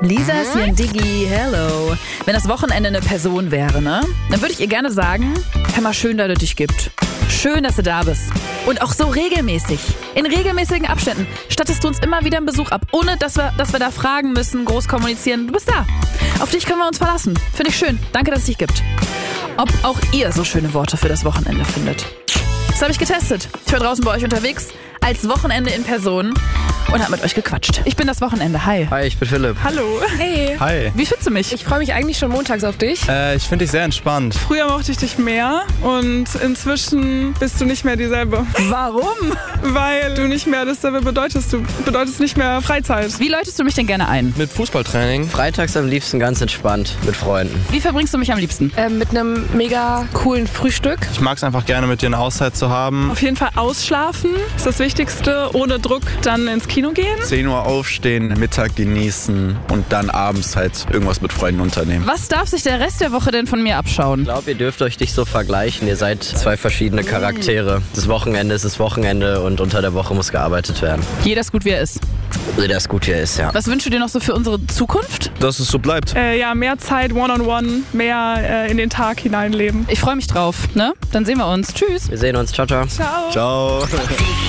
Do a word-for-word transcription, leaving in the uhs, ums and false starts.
Lisa ist hier in Diggi, hello. Wenn das Wochenende eine Person wäre, ne, dann würde ich ihr gerne sagen, hör mal, schön, dass es dich gibt. Schön, dass du da bist. Und auch so regelmäßig. In regelmäßigen Abständen. Stattest du uns immer wieder einen Besuch ab, ohne dass wir, dass wir da fragen müssen, groß kommunizieren. Du bist da. Auf dich können wir uns verlassen. Finde ich schön. Danke, dass es dich gibt. Ob auch ihr so schöne Worte für das Wochenende findet. Das habe ich getestet. Ich war draußen bei euch unterwegs, als Wochenende in Person und habe mit euch gequatscht. Ich bin das Wochenende. Hi. Hi, ich bin Philipp. Hallo. Hey. Hi. Wie findest du mich? Ich freue mich eigentlich schon montags auf dich. Äh, ich finde dich sehr entspannt. Früher mochte ich dich mehr und inzwischen bist du nicht mehr dieselbe. Warum? Weil du nicht mehr dasselbe bedeutest. Du bedeutest nicht mehr Freizeit. Wie läutest du mich denn gerne ein? Mit Fußballtraining. Freitags am liebsten ganz entspannt mit Freunden. Wie verbringst du mich am liebsten? Ähm, mit einem mega coolen Frühstück. Ich mag es einfach gerne, mit dir eine Auszeit zu haben. Auf jeden Fall ausschlafen ist das Wichtigste. Ohne Druck dann ins Kino gehen. zehn Uhr aufstehen, Mittag genießen und dann abends halt irgendwas mit Freunden unternehmen. Was darf sich der Rest der Woche denn von mir abschauen? Ich glaube, ihr dürft euch nicht so vergleichen. Ihr seid zwei verschiedene Charaktere. Das Wochenende ist das Wochenende und unter der Woche muss gearbeitet werden. Jeder ist gut, wie er ist. Jeder ist gut, wie er ist, ja. Was wünschst du dir noch so für unsere Zukunft? Dass es so bleibt. Äh, ja, mehr Zeit, one-on-one, mehr äh, in den Tag hineinleben. Ich freue mich drauf, ne? Dann sehen wir uns. Tschüss. Wir sehen uns. Ciao, ciao. Ciao. Ciao.